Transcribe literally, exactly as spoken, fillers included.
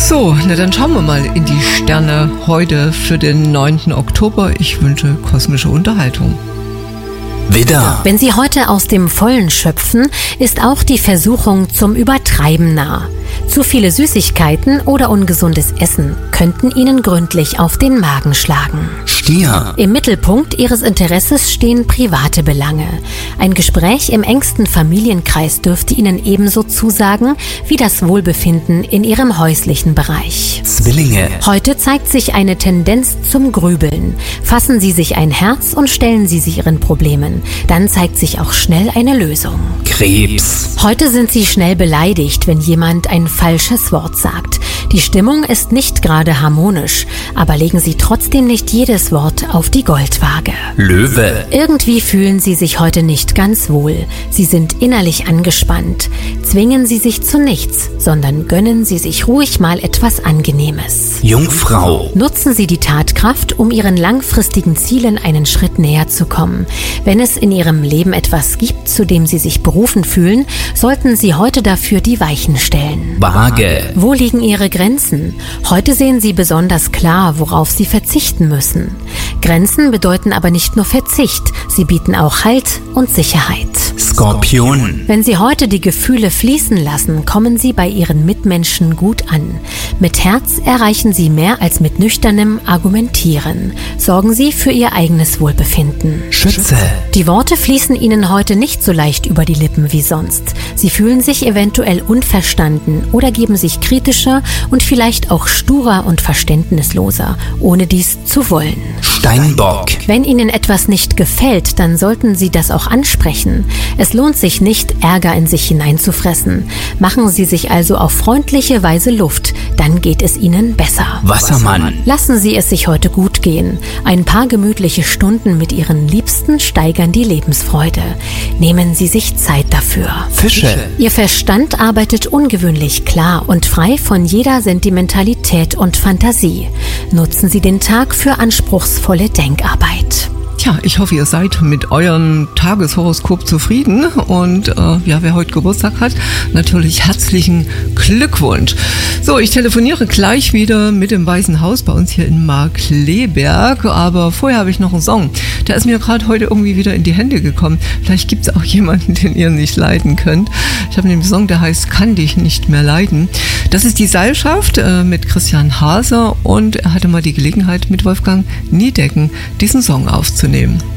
So, na dann schauen wir mal in die Sterne heute für den neunten Oktober. Ich wünsche kosmische Unterhaltung. Widder. Wenn Sie heute aus dem Vollen schöpfen, ist auch die Versuchung zum Übertreiben nah. Zu viele Süßigkeiten oder ungesundes Essen könnten Ihnen gründlich auf den Magen schlagen. Stier. Im Mittelpunkt Ihres Interesses stehen private Belange. Ein Gespräch im engsten Familienkreis dürfte Ihnen ebenso zusagen wie das Wohlbefinden in Ihrem häuslichen Bereich. Zwillinge. Heute zeigt sich eine Tendenz zum Grübeln. Fassen Sie sich ein Herz und stellen Sie sich Ihren Problemen. Dann zeigt sich auch schnell eine Lösung. Krebs. Heute sind Sie schnell beleidigt, wenn jemand ein falsches Wort sagt. Die Stimmung ist nicht gerade harmonisch, aber legen Sie trotzdem nicht jedes Wort auf die Goldwaage. Löwe. Irgendwie fühlen Sie sich heute nicht ganz wohl. Sie sind innerlich angespannt. Zwingen Sie sich zu nichts, sondern gönnen Sie sich ruhig mal etwas Angenehmes. Jungfrau. Nutzen Sie die Tatkraft, um Ihren langfristigen Zielen einen Schritt näher zu kommen. Wenn es in Ihrem Leben etwas gibt, zu dem Sie sich berufen fühlen, sollten Sie heute dafür die Weichen stellen. Waage. Wo liegen Ihre Grenzen? Heute sehen Sie besonders klar, worauf Sie verzichten müssen. Grenzen bedeuten aber nicht nur Verzicht, sie bieten auch Halt und Sicherheit. Skorpion. Wenn Sie heute die Gefühle fließen lassen, kommen Sie bei Ihren Mitmenschen gut an. Mit Herz erreichen Sie mehr als mit nüchternem Argumentieren. Sorgen Sie für Ihr eigenes Wohlbefinden. Schütze. Die Worte fließen Ihnen heute nicht so leicht über die Lippen wie sonst. Sie fühlen sich eventuell unverstanden oder geben sich kritischer und vielleicht auch sturer und verständnisloser, ohne dies zu wollen. Steinbock. Wenn Ihnen etwas nicht gefällt, dann sollten Sie das auch ansprechen. Es lohnt sich nicht, Ärger in sich hineinzufressen. Machen Sie sich also auf freundliche Weise Luft, dann geht es Ihnen besser. Wassermann. Lassen Sie es sich heute gut gehen. Ein paar gemütliche Stunden mit Ihren Liebsten steigern die Lebensfreude. Nehmen Sie sich Zeit dafür. Fische. Ihr Verstand arbeitet ungewöhnlich klar und frei von jeder Sentimentalität und Fantasie. Nutzen Sie den Tag für anspruchsvolle Denkarbeit. Tja, ich hoffe, ihr seid mit eurem Tageshoroskop zufrieden und äh, ja, wer heute Geburtstag hat, natürlich herzlichen Glückwunsch. So, ich telefoniere gleich wieder mit dem Weißen Haus bei uns hier in Markkleeberg, aber vorher habe ich noch einen Song. Der ist mir gerade heute irgendwie wieder in die Hände gekommen. Vielleicht gibt es auch jemanden, den ihr nicht leiden könnt. Ich habe einen Song, der heißt Kann dich nicht mehr leiden. Das ist die Seilschaft äh, mit Christian Haser und er hatte mal die Gelegenheit, mit Wolfgang Niedecken diesen Song aufzunehmen.